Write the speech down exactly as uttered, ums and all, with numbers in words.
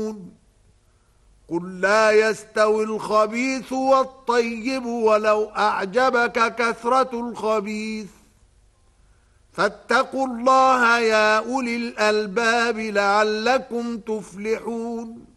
تعلمون قل لا يستوي الخبيث والطيب ولو أعجبك كثرة الخبيث فاتقوا الله يا أولي الألباب لعلكم تفلحون